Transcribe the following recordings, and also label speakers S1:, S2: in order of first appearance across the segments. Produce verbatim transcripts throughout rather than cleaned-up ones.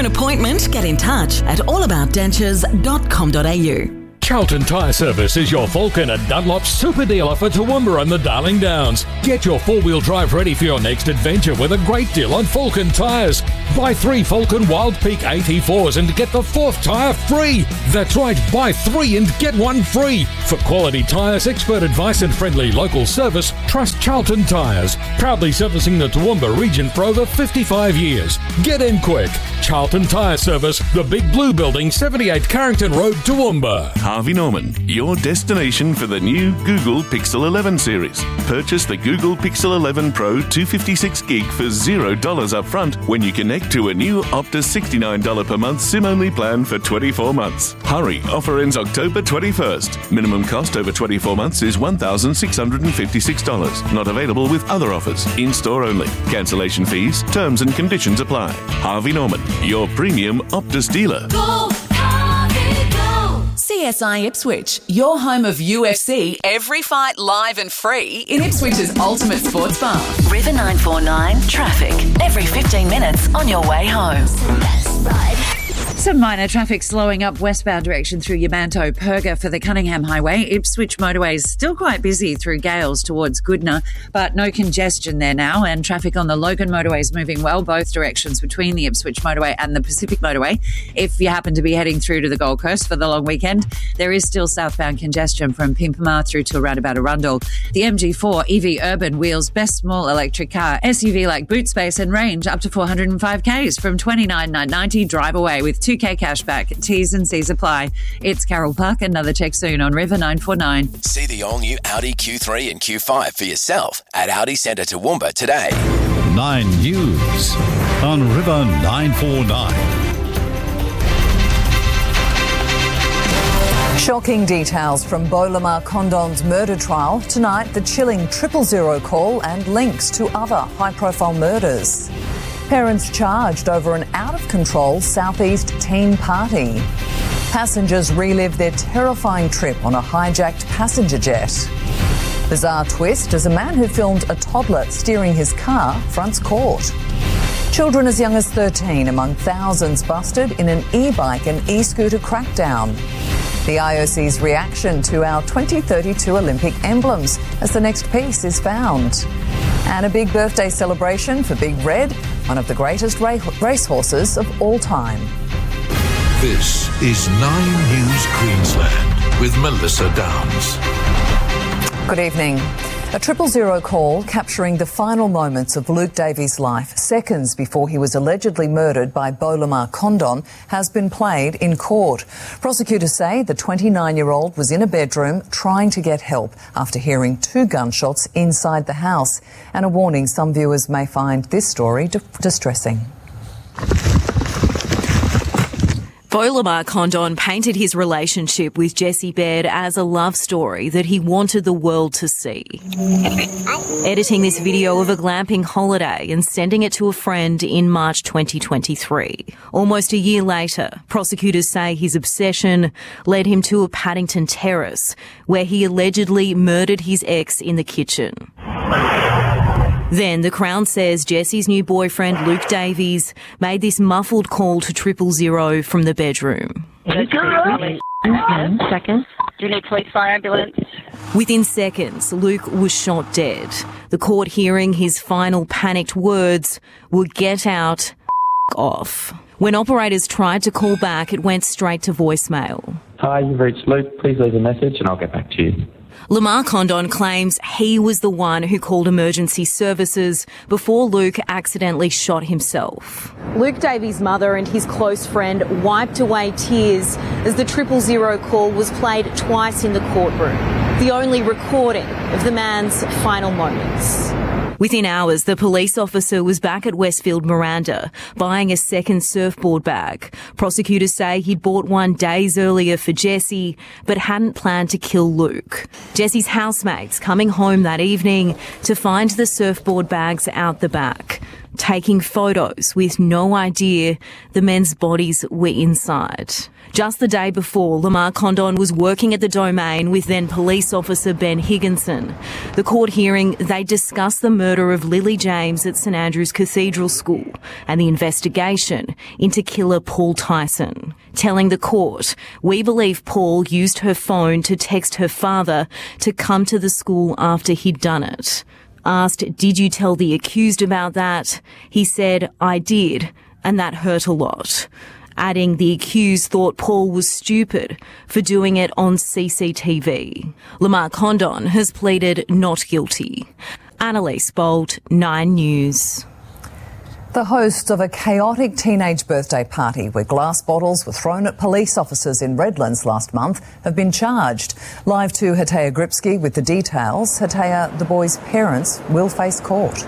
S1: an appointment, get in touch at all about dentures dot com dot a u.
S2: Charlton Tyre Service is your Falcon and Dunlop super dealer for Toowoomba and the Darling Downs. Get your four-wheel drive ready for your next adventure with a great deal on Falcon tyres. Buy three Falcon Wild Peak eighty-fours and get the fourth tyre free. That's right, buy three and get one free. For quality tyres, expert advice and friendly local service, trust Charlton Tyres. Proudly servicing the Toowoomba region for over fifty-five years. Get in quick. Charlton Tyre Service, the Big Blue Building, seventy-eight Carrington Road, Toowoomba.
S3: Harvey Norman, your destination for the new Google Pixel eleven series. Purchase the Google Pixel eleven Pro two fifty-six gig for zero dollars up front when you connect to a new Optus sixty-nine dollars per month SIM-only plan for twenty-four months. Hurry, offer ends October twenty-first. Minimum cost over twenty-four months is one thousand six hundred fifty-six dollars. Not available with other offers. In-store only. Cancellation fees, terms and conditions apply. Harvey Norman, your premium Optus dealer.
S4: Go, Harvey, go. C S I Ipswich, your home of U F C, every fight live and free in Ipswich's ultimate sports bar.
S1: River nine four nine traffic every fifteen minutes on your way home.
S5: Some minor traffic slowing up westbound direction through Yamanto Perga for the Cunningham Highway. Ipswich motorway is still quite busy through Gales towards Goodna, but no congestion there now, and traffic on the Logan motorway is moving well both directions between the Ipswich motorway and the Pacific motorway. If you happen to be heading through to the Gold Coast for the long weekend, there is still southbound congestion from Pimpama through to around about Arundel. The M G four E V Urban wheels best small electric car, S U V like boot space and range up to four hundred five kays from twenty-nine thousand nine hundred ninety. Drive away with two K cash back. T's and C's apply. It's Carol Park. Another check soon on River nine four nine.
S6: See the all-new Audi Q three and Q five for yourself at Audi Centre Toowoomba today.
S7: Nine News on River nine four nine.
S8: Shocking details from Bolamar Condon's murder trial. Tonight, the chilling triple zero call and links to other high-profile murders. Parents charged over an out-of-control Southeast teen party. Passengers relive their terrifying trip on a hijacked passenger jet. Bizarre twist as a man who filmed a toddler steering his car fronts court. Children as young as thirteen among thousands busted in an e-bike and e-scooter crackdown. The I O C's reaction to our twenty thirty-two Olympic emblems as the next piece is found. And a big birthday celebration for Big Red, one of the greatest ra- racehorses of all time.
S9: This is Nine News Queensland with Melissa Downs.
S8: Good evening. A triple zero call capturing the final moments of Luke Davies' life, seconds before he was allegedly murdered by Bolamar Condon, has been played in court. Prosecutors say the twenty-nine-year-old was in a bedroom trying to get help after hearing two gunshots inside the house. And a warning, some viewers may find this story d- distressing.
S10: Bolamar Condon painted his relationship with Jessie Baird as a love story that he wanted the world to see. Editing this video of a glamping holiday and sending it to a friend in March twenty twenty-three. Almost a year later, prosecutors say his obsession led him to a Paddington terrace where he allegedly murdered his ex in the kitchen. Then the Crown says Jessie's new boyfriend, Luke Davies, made this muffled call to triple zero from the bedroom.
S11: Seconds. Do you need police, fire, ambulance?
S10: Within seconds, Luke was shot dead. The court hearing his final panicked words were, "Get out, f*** off." When operators tried to call back, it went straight to voicemail.
S12: Hi, you've reached Luke. Please leave a message and I'll get back to you.
S10: Lamar Condon claims he was the one who called emergency services before Luke accidentally shot himself.
S13: Luke Davies' mother and his close friend wiped away tears as the triple zero call was played twice in the courtroom, the only recording of the man's final moments.
S10: Within hours, the police officer was back at Westfield Miranda buying a second surfboard bag. Prosecutors say he'd bought one days earlier for Jessie, but hadn't planned to kill Luke. Jessie's housemates coming home that evening to find the surfboard bags out the back. taking photos with no idea the men's bodies were inside. Just the day before, Lamar Condon was working at the Domain with then police officer Ben Higginson. The court hearing, they discussed the murder of Lily James at St Andrew's Cathedral School and the investigation into killer Paul Tyson. Telling the court, we believe Paul used her phone to text her father to come to the school after he'd done it. Asked, did you tell the accused about that? He said, I did, and that hurt a lot. Adding the accused thought Paul was stupid for doing it on C C T V. Lamar Condon has pleaded not guilty. Annalise Bolt, Nine News.
S8: The hosts of a chaotic teenage birthday party where glass bottles were thrown at police officers in Redlands last month have been charged. Live to Hatea Gripsky with the details. Hatea, the boys' parents will face court.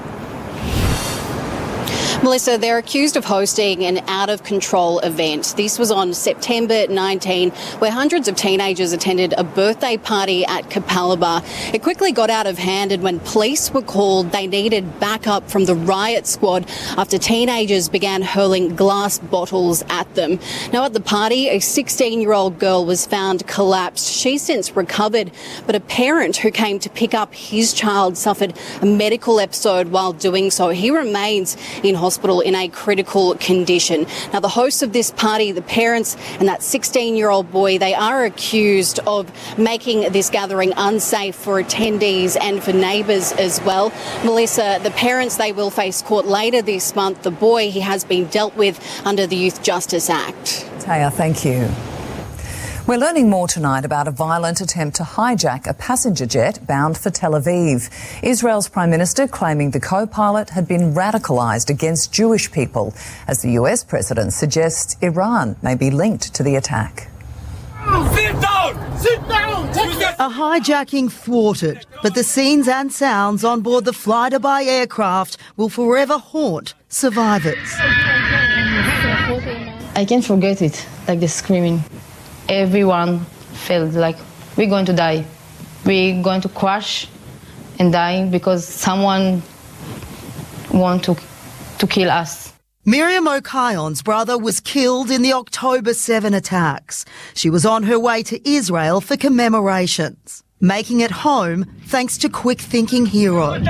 S14: Melissa, they're accused of hosting an out-of-control event. This was on September nineteenth, where hundreds of teenagers attended a birthday party at Capalaba. It quickly got out of hand, and when police were called, they needed backup from the riot squad after teenagers began hurling glass bottles at them. Now, at the party, a sixteen-year-old girl was found collapsed. She's since recovered, but a parent who came to pick up his child suffered a medical episode while doing so. He remains in hospital in a critical condition. Now, the hosts of this party, the parents and that sixteen-year-old boy, they are accused of making this gathering unsafe for attendees and for neighbours as well. Melissa, the parents, they will face court later this month. The boy, he has been dealt with under the Youth Justice Act.
S8: Taya, thank you. We're learning more tonight about a violent attempt to hijack a passenger jet bound for Tel Aviv. Israel's Prime Minister claiming the co-pilot had been radicalised against Jewish people, as the U S President suggests Iran may be linked to the attack.
S15: Sit down! Sit down! A hijacking thwarted, but the scenes and sounds on board the Flydubai aircraft will forever haunt survivors.
S16: I can't forget it, like the screaming. Everyone felt like we're going to die. We're going to crash and die because someone wants to, to kill us.
S15: Miriam O'Kion's brother was killed in the October seventh attacks. She was on her way to Israel for commemorations, making it home thanks to quick-thinking heroes.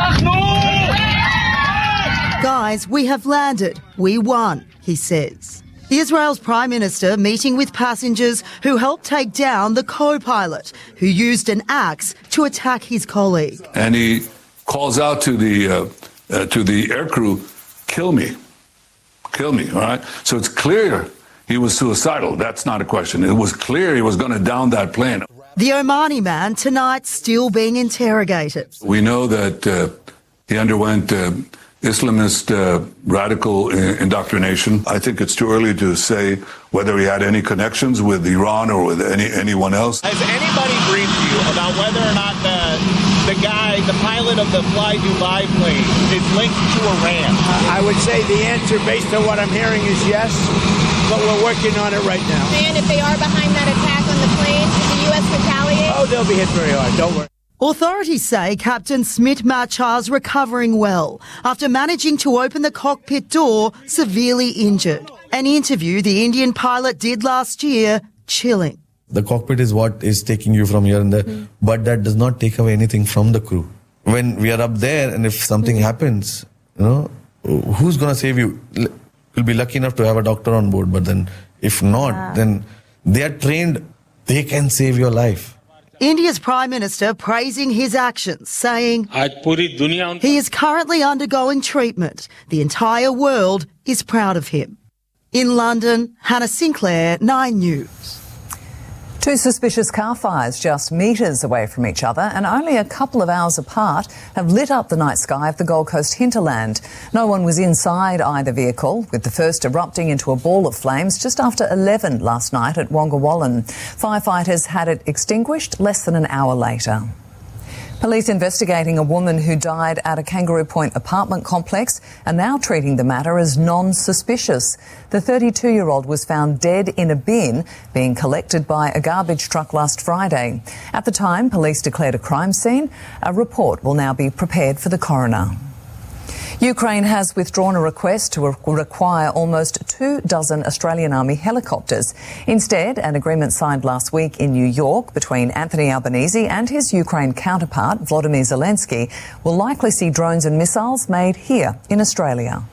S15: Guys, we have landed. We won, he says. Israel's Prime Minister meeting with passengers who helped take down the co-pilot who used an axe to attack his colleague.
S17: And he calls out to the uh, uh, to the aircrew, kill me, kill me, all right? So it's clear he was suicidal. That's not a question. It was clear he was going to down that plane.
S15: The Omani man tonight still being interrogated.
S17: We know that uh, he underwent uh, Islamist uh, radical indoctrination. I think it's too early to say whether he had any connections with Iran or with any anyone else.
S18: Has anybody briefed you about whether or not the the guy, the pilot of the Fly Dubai plane, is linked to Iran?
S19: I would say the answer, based on what I'm hearing, is yes, but we're working on it right now.
S20: And if they are behind that attack on the plane, did the U S retaliate?
S19: Oh, they'll be hit very hard. Don't worry.
S15: Authorities say Captain Smit Machar's recovering well after managing to open the cockpit door severely injured. An interview the Indian pilot did last year, chilling.
S21: The cockpit is what is taking you from here and there, mm. but that does not take away anything from the crew. When we are up there and if something mm. happens, you know, who's going to save you? You'll be lucky enough to have a doctor on board, but then if not, yeah. then they are trained, they can save your life.
S15: India's Prime Minister praising his actions, saying he is currently undergoing treatment. The entire world is proud of him. In London, Hannah Sinclair, Nine News.
S8: Two suspicious car fires just metres away from each other and only a couple of hours apart have lit up the night sky of the Gold Coast hinterland. No one was inside either vehicle, with the first erupting into a ball of flames just after eleven last night at Wongawallan. Firefighters had it extinguished less than an hour later. Police investigating a woman who died at a Kangaroo Point apartment complex are now treating the matter as non-suspicious. The thirty-two-year-old was found dead in a bin being collected by a garbage truck last Friday. At the time, police declared a crime scene. A report will now be prepared for the coroner. Ukraine has withdrawn a request to re- require almost two dozen Australian Army helicopters. Instead, an agreement signed last week in New York between Anthony Albanese and his Ukraine counterpart, Volodymyr Zelensky, will likely see drones and missiles made here in Australia.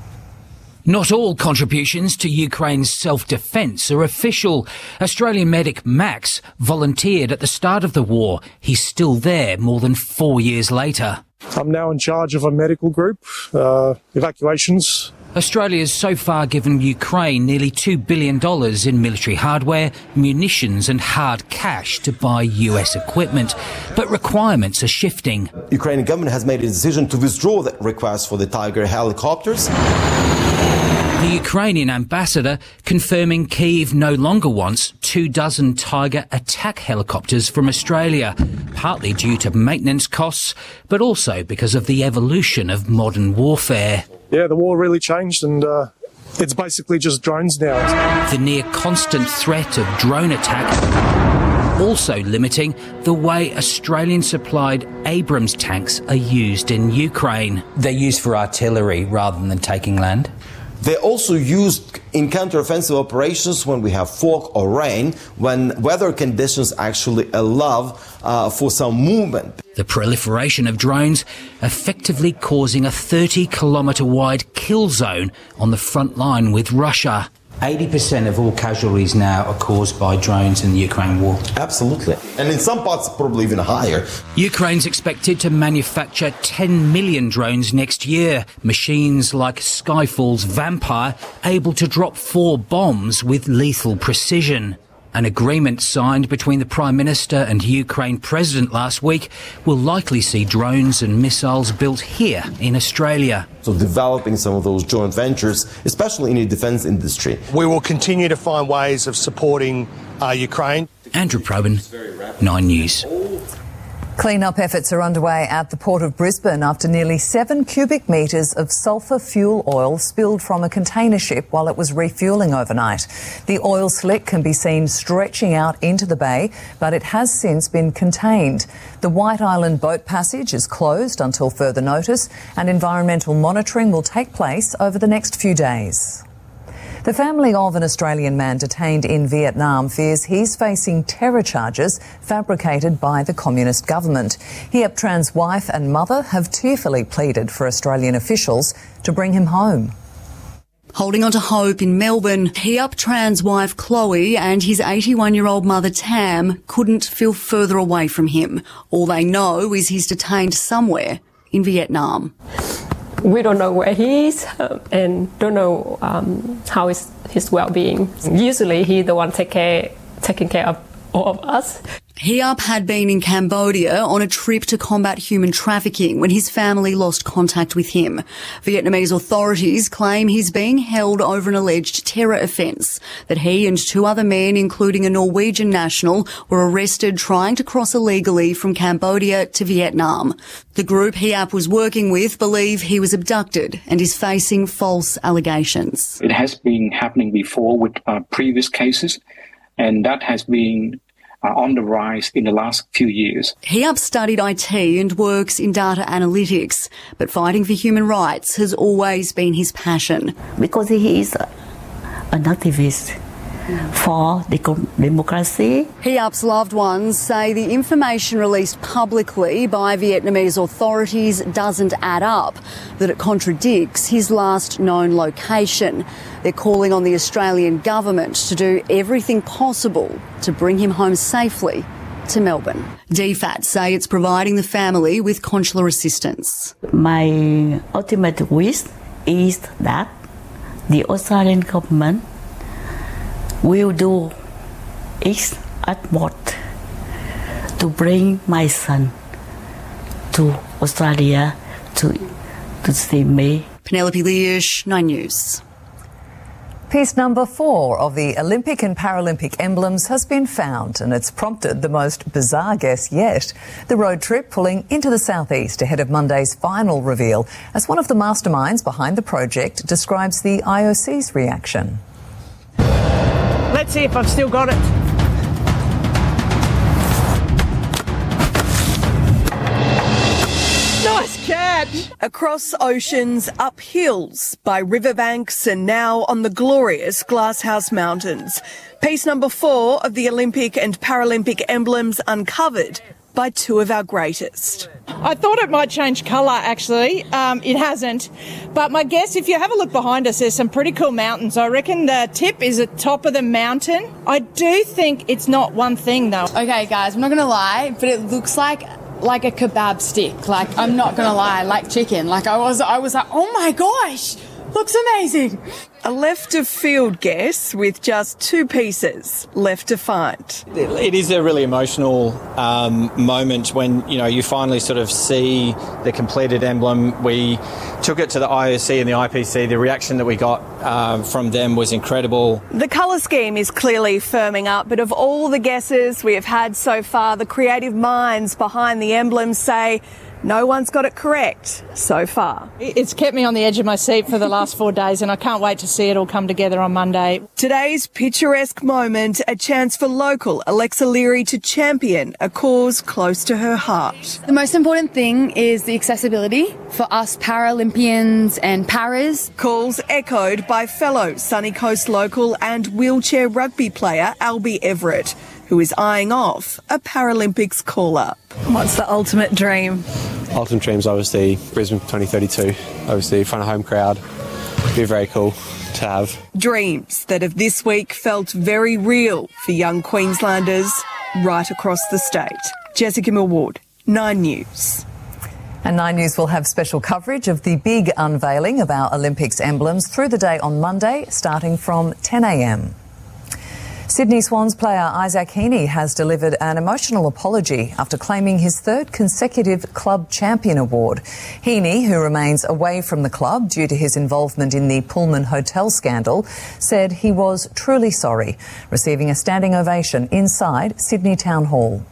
S2: Not all contributions to Ukraine's self-defence are official. Australian medic Max volunteered at the start of the war. He's still there more than four years later.
S22: I'm now in charge of a medical group, uh, evacuations.
S2: Australia's so far given Ukraine nearly two billion dollars in military hardware, munitions and hard cash to buy U S equipment. But requirements are shifting.
S23: The Ukrainian government has made a decision to withdraw the request for the Tiger helicopters.
S2: The Ukrainian ambassador confirming Kyiv no longer wants two dozen Tiger attack helicopters from Australia, partly due to maintenance costs, but also because of the evolution of modern warfare.
S22: Yeah, the war really changed and uh, it's basically just drones now.
S2: The near constant threat of drone attack also limiting the way Australian-supplied Abrams tanks are used in Ukraine.
S24: They're used for artillery rather than taking land?
S23: They're also used in counter-offensive operations when we have fog or rain, when weather conditions actually allow uh, for some movement.
S2: The proliferation of drones effectively causing a thirty kilometre wide kill zone on the front line with Russia.
S24: eighty percent of all casualties now are caused by drones in the Ukraine war.
S23: Absolutely. And in some parts, probably even higher.
S2: Ukraine's expected to manufacture ten million drones next year. Machines like Skyfall's Vampire, able to drop four bombs with lethal precision. An agreement signed between the Prime Minister and Ukraine President last week will likely see drones and missiles built here in Australia.
S23: So developing some of those joint ventures, especially in the defence industry.
S19: We will continue to find ways of supporting uh, Ukraine.
S2: Andrew Probyn, Nine News.
S8: Clean-up efforts are underway at the Port of Brisbane after nearly seven cubic metres of sulphur fuel oil spilled from a container ship while it was refuelling overnight. The oil slick can be seen stretching out into the bay, but it has since been contained. The White Island boat passage is closed until further notice, and environmental monitoring will take place over the next few days. The family of an Australian man detained in Vietnam fears he's facing terror charges fabricated by the communist government. Hiep Tran's wife and mother have tearfully pleaded for Australian officials to bring him home.
S25: Holding on to hope in Melbourne, Hiep Tran's wife Chloe and his eighty-one-year-old mother Tam couldn't feel further away from him. All they know is he's detained somewhere in Vietnam.
S26: We don't know where he is um, and don't know um, how is his well-being. Usually he's the one take care, taking care of all of us.
S25: Hiep had been in Cambodia on a trip to combat human trafficking when his family lost contact with him. Vietnamese authorities claim he's being held over an alleged terror offence, that he and two other men, including a Norwegian national, were arrested trying to cross illegally from Cambodia to Vietnam. The group Hiep was working with believe he was abducted and is facing false allegations.
S27: It has been happening before with uh, previous cases, and that has been Uh, on the rise in the last few years.
S25: Hiep studied I T and works in data analytics, but fighting for human rights has always been his passion.
S28: Because he is an activist for the democracy.
S25: Hiep's loved ones say the information released publicly by Vietnamese authorities doesn't add up, that it contradicts his last known location. They're calling on the Australian government to do everything possible to bring him home safely to Melbourne. D F A T say it's providing the family with consular assistance.
S28: My ultimate wish is that the Australian government will do its utmost to bring my son to Australia to, to see me.
S25: Penelope Leash, Nine News.
S8: Piece number four of the Olympic and Paralympic emblems has been found, and it's prompted the most bizarre guess yet. The road trip pulling into the southeast ahead of Monday's final reveal, as one of the masterminds behind the project describes the I O C's reaction.
S19: Let's see if I've still got it. Nice catch!
S1: Yes.
S3: Across oceans, up hills, by riverbanks and now on the glorious Glasshouse Mountains. Piece number four of the Olympic and Paralympic emblems uncovered by two of our greatest.
S4: I thought it might change colour, actually. Um, it hasn't. But my guess, if you have a look behind us, there's some pretty cool mountains. I reckon the tip is at the top of the mountain. I do think it's not one thing, though.
S5: Okay, guys, I'm not going to lie, but it looks like like a kebab stick. Like, I'm not going to lie, like chicken. Like, I was, I was like, oh my gosh, looks amazing.
S3: A left of field guess with just two pieces left to find.
S6: It is a really emotional um, moment when, you know, you finally sort of see the completed emblem. We took it to the I O C and the I P C. The reaction that we got uh, from them was incredible.
S3: The colour scheme is clearly firming up, but of all the guesses we have had so far, the creative minds behind the emblems say no one's got it correct so far.
S4: It's kept me on the edge of my seat for the last four days and I can't wait to see it all come together on Monday.
S3: Today's picturesque moment, a chance for local Alexa Leary to champion a cause close to her heart.
S5: The most important thing is the accessibility for us Paralympians and paras.
S3: Calls echoed by fellow Sunny Coast local and wheelchair rugby player Albie Everett, who is eyeing off a Paralympics call-up. What's the ultimate dream?
S7: Ultimate dreams, obviously, Brisbane twenty thirty-two, obviously, front of home crowd. Be very cool to have.
S3: Dreams that have this week felt very real for young Queenslanders right across the state. Jessica Millward, Nine News.
S8: And Nine News will have special coverage of the big unveiling of our Olympics emblems through the day on Monday, starting from ten a m. Sydney Swans player Isaac Heaney has delivered an emotional apology after claiming his third consecutive club champion award. Heaney, who remains away from the club due to his involvement in the Pullman Hotel scandal, said he was truly sorry, receiving a standing ovation inside Sydney Town Hall.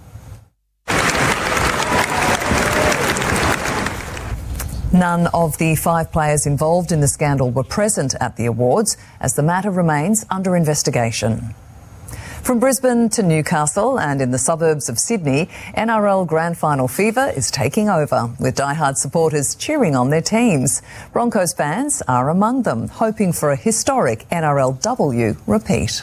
S8: None of the five players involved in the scandal were present at the awards, as the matter remains under investigation. From Brisbane to Newcastle and in the suburbs of Sydney, N R L Grand Final fever is taking over, with diehard supporters cheering on their teams. Broncos fans are among them, hoping for a historic N R L W repeat.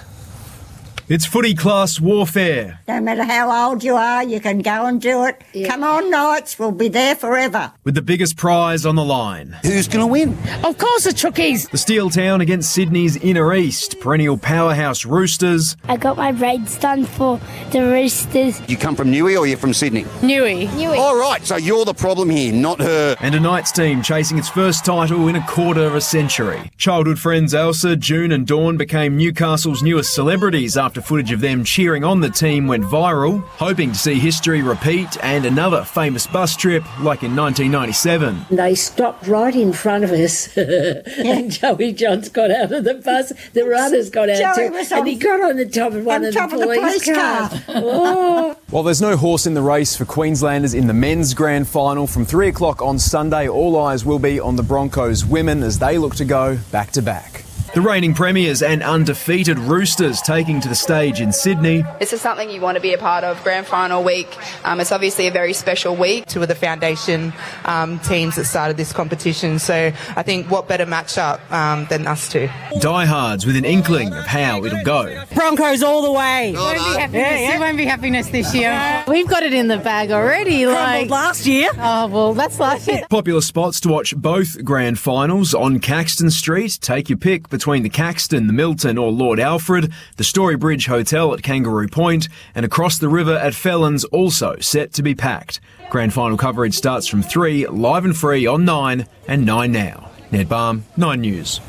S9: It's footy class warfare.
S11: No matter how old you are, you can go and do it. Yeah. Come on, Knights, we'll be there forever.
S9: With the biggest prize on the line.
S11: Who's going to win? Of course the Chookies.
S9: The Steel Town against Sydney's Inner East, perennial powerhouse Roosters.
S29: I got my braids done for the Roosters.
S30: You come from Newey or you're from Sydney?
S29: Newey. Newey.
S30: All right, so you're the problem here, not her.
S9: And a Knights team chasing its first title in a quarter of a century. Childhood friends Elsa, June and Dawn became Newcastle's newest celebrities after footage of them cheering on the team went viral, hoping to see history repeat and another famous bus trip like in nineteen ninety-seven.
S11: They stopped right in front of us and Joey Johns got out of the bus. The runners got out Joey too and he got on the top of one of the police, police cars. Car. Oh.
S31: While there's no horse in the race for Queenslanders in the men's grand final, from three o'clock on Sunday, all eyes will be on the Broncos women as they look to go back to back.
S9: The reigning premiers and undefeated Roosters taking to the stage in Sydney.
S32: This is something you want to be a part of, grand final week. Um, it's obviously a very special week.
S33: Two of the foundation um, teams that started this competition, so I think what better matchup um, than us two.
S9: Diehards with an inkling of how it'll go.
S11: Broncos all the way.
S33: Oh,
S11: won't
S33: no.
S11: be happiness.
S33: Yeah, yeah.
S11: It won't be happiness this year.
S33: We've got it in the bag already.
S11: Like last year.
S33: Oh, well, that's last year.
S9: Popular spots to watch both grand finals on Caxton Street. Take your pick between the Caxton, the Milton or Lord Alfred, the Storybridge Hotel at Kangaroo Point, and across the river at Felons, also set to be packed. Grand final coverage starts from three, live and free on Nine and Nine Now. Ned Balm, Nine News.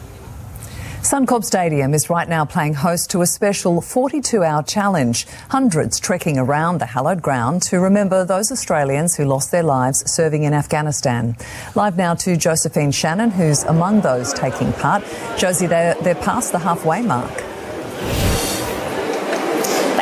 S8: Suncorp Stadium is right now playing host to a special forty-two hour challenge. Hundreds trekking around the hallowed ground to remember those Australians who lost their lives serving in Afghanistan. Live now to Josephine Shannon, who's among those taking part. Josie, they're, they're past the halfway mark.
S34: They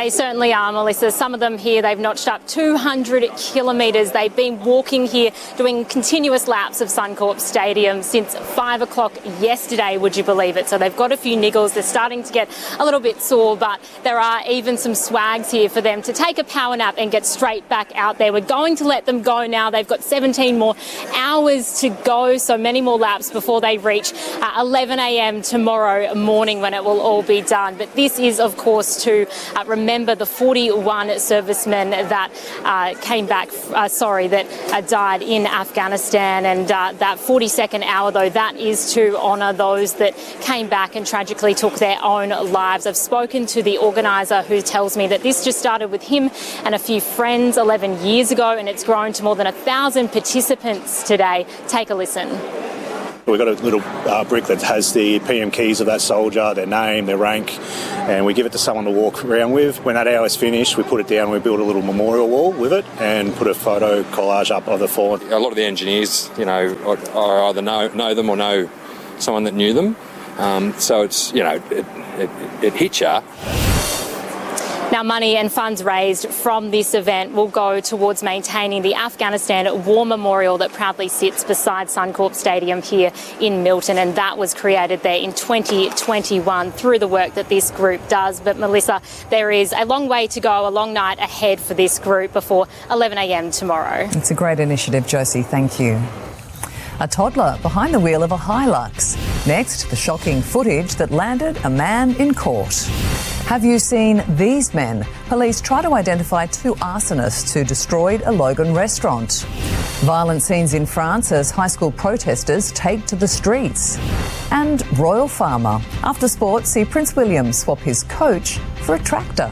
S1: They certainly are, Melissa. Some of them here, they've notched up two hundred kilometres. They've been walking here, doing continuous laps of Suncorp Stadium since five o'clock yesterday, would you believe it? So they've got a few niggles. They're starting to get a little bit sore, but there are even some swags here for them to take a power nap and get straight back out there. We're going to let them go now. They've got seventeen more hours to go, so many more laps before they reach uh, eleven a m tomorrow morning when it will all be done. But this is, of course, to uh, remember the forty-one servicemen that uh, came back, uh, sorry, that uh, died in Afghanistan. And uh, that forty-second hour, though, that is to honour those that came back and tragically took their own lives. I've spoken to the organiser, who tells me that this just started with him and a few friends eleven years ago, and it's grown to more than a thousand participants today. Take a listen.
S10: We've got a little uh, brick that has the P M keys of that soldier, their name, their rank, and we give it to someone to walk around with. When that hour is finished, we put it down, we build a little memorial wall with it and put a photo collage up of the fallen.
S12: A lot of the engineers, you know, I either know, know them or know someone that knew them. Um, so it's, you know, it, it, it hits you.
S1: Now, money and funds raised from this event will go towards maintaining the Afghanistan War Memorial that proudly sits beside Suncorp Stadium here in Milton, and that was created there in twenty twenty-one through the work that this group does. But, Melissa, there is a long way to go, a long night ahead for this group before eleven a m tomorrow.
S8: It's a great initiative, Josie. Thank you. A toddler behind the wheel of a Hilux. Next, the shocking footage that landed a man in court. Have you seen these men? Police try to identify two arsonists who destroyed a Logan restaurant. Violent scenes in France as high school protesters take to the streets. And Royal Farmer. After sport, see Prince William swap his coach for a tractor.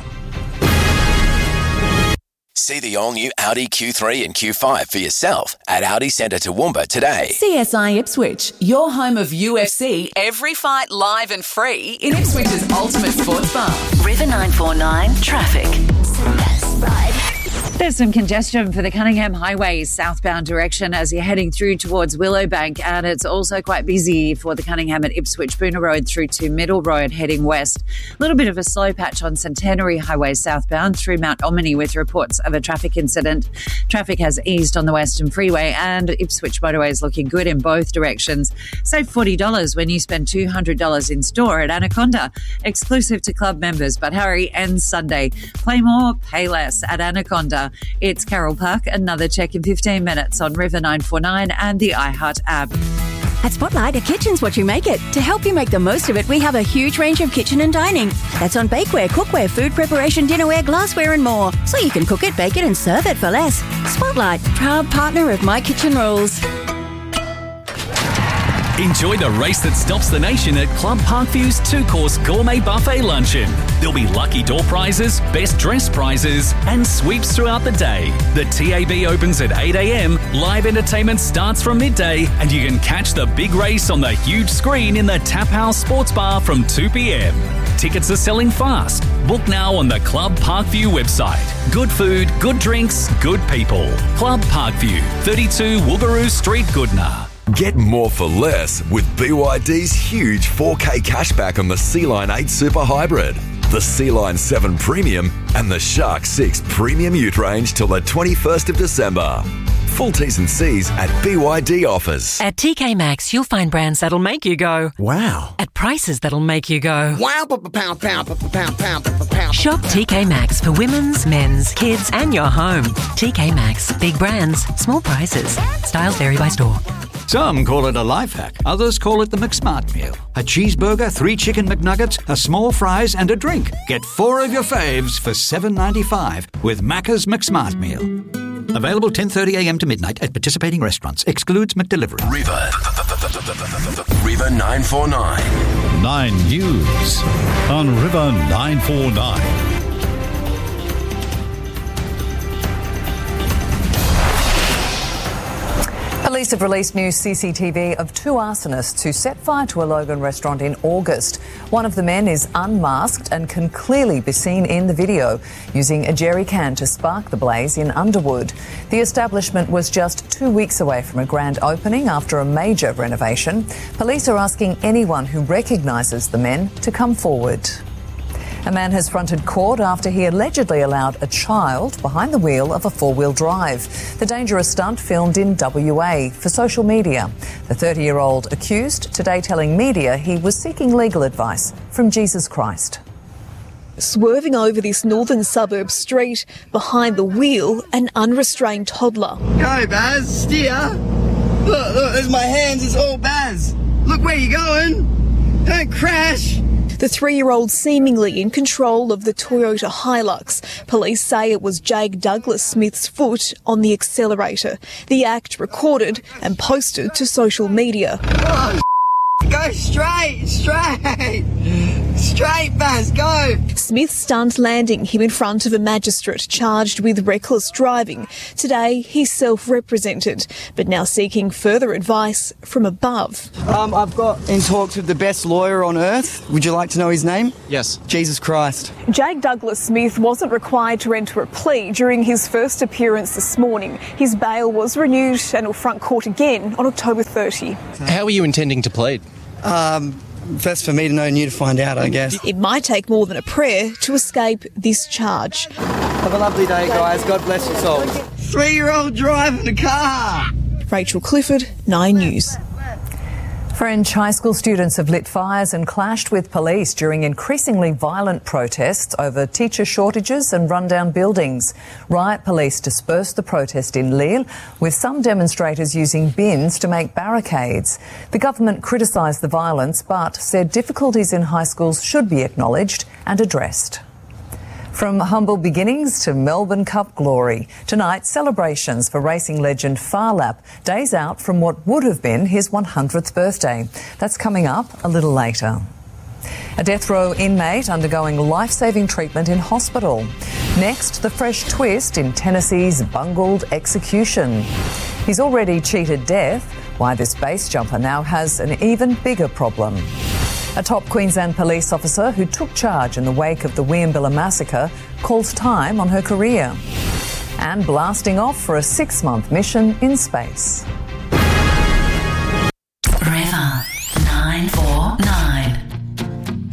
S13: See the all-new Audi Q three and Q five for yourself at Audi Centre Toowoomba today.
S14: C S I Ipswich, your home of U F C. Every fight live and free in Ipswich's ultimate sports bar.
S15: River nine four nine traffic.
S16: There's some congestion for the Cunningham Highway southbound direction as you're heading through towards Willowbank, and it's also quite busy for the Cunningham at Ipswich Boonah Road through to Middle Road heading west. A little bit of a slow patch on Centenary Highway southbound through Mount Omni with reports of a traffic incident. Traffic has eased on the Western Freeway, and Ipswich motorway is looking good in both directions. Save forty dollars when you spend two hundred dollars in store at Anaconda, exclusive to club members, but hurry, ends Sunday. Play more, pay less at Anaconda. It's Carol Park. Another check in fifteen minutes on River nine four nine and the iHeart app.
S17: At Spotlight, a kitchen's what you make it. To help you make the most of it, we have a huge range of kitchen and dining. That's on bakeware, cookware, food preparation, dinnerware, glassware and more. So you can cook it, bake it and serve it for less. Spotlight, proud partner of My Kitchen Rules.
S18: Enjoy the race that stops the nation at Club Parkview's two-course gourmet buffet luncheon. There'll be lucky door prizes, best dress prizes and sweeps throughout the day. The T A B opens at eight a m, live entertainment starts from midday, and you can catch the big race on the huge screen in the Tap House Sports Bar from two p m. Tickets are selling fast. Book now on the Club Parkview website. Good food, good drinks, good people. Club Parkview, thirty-two Woogaroo Street, Goodna.
S20: Get more for less with B Y D's huge four K cashback on the Sea-Line eight Super Hybrid, the Sea-Line seven Premium and the Shark six Premium Ute range till the twenty-first of December. Full T's and C's at B Y D offers.
S21: At T K Maxx, you'll find brands that'll make you go,
S20: wow,
S21: at prices that'll make you go,
S22: wow, pound, pound, pound, pound, pound, pound.
S21: Shop T K Maxx for women's, men's, kids and your home. T K Maxx, big brands, small prices. Styles vary by store.
S24: Some call it a life hack, others call it the McSmart meal. A cheeseburger, three chicken McNuggets, a small fries and a drink. Get four of your faves for seven ninety-five with Macca's McSmart meal. Available ten thirty a m to midnight at participating restaurants. Excludes McDelivery.
S13: River. River nine four nine.
S34: Nine News on River nine four nine.
S8: Police have released new C C T V of two arsonists who set fire to a Logan restaurant in August. One of the men is unmasked and can clearly be seen in the video, using a jerry can to spark the blaze in Underwood. The establishment was just two weeks away from a grand opening after a major renovation. Police are asking anyone who recognises the men to come forward. A man has fronted court after he allegedly allowed a child behind the wheel of a four-wheel drive. The dangerous stunt filmed in W A for social media. The thirty-year-old accused today telling media he was seeking legal advice from Jesus Christ.
S2: Swerving over this northern suburb street, behind the wheel, an unrestrained toddler.
S3: Go, Baz, steer. Look, look, there's my hands, it's all Baz. Look where you're going. Don't crash.
S2: The three-year-old seemingly in control of the Toyota Hilux. Police say it was Jake Douglas Smith's foot on the accelerator. The act recorded and posted to social media.
S3: Oh, go straight, straight. Straight, Baz, go!
S2: Smith stunned landing him in front of a magistrate charged with reckless driving. Today, he's self-represented, but now seeking further advice from above.
S3: Um, I've got in talks with the best lawyer on earth. Would you like to know his name?
S31: Yes.
S3: Jesus Christ.
S2: Jake Douglas Smith wasn't required to enter a plea during his first appearance this morning. His bail was renewed and will front court again on October thirtieth.
S31: How are you intending to plead?
S3: Um... Best for me to know and you to find out, I guess.
S2: It might take more than a prayer to escape this charge.
S3: Have a lovely day, guys. God bless your souls. Three-year-old driving a car.
S2: Rachel Clifford, Nine News.
S8: French high school students have lit fires and clashed with police during increasingly violent protests over teacher shortages and rundown buildings. Riot police dispersed the protest in Lille, with some demonstrators using bins to make barricades. The government criticised the violence but said difficulties in high schools should be acknowledged and addressed. From humble beginnings to Melbourne Cup glory, tonight celebrations for racing legend Phar Lap, days out from what would have been his one hundredth birthday. That's coming up a little later. A death row inmate undergoing life-saving treatment in hospital. Next, the fresh twist in Tennessee's bungled execution. He's already cheated death. Why this base jumper now has an even bigger problem. A top Queensland police officer who took charge in the wake of the Weeambilla massacre calls time on her career. And blasting off for a six-month mission in space.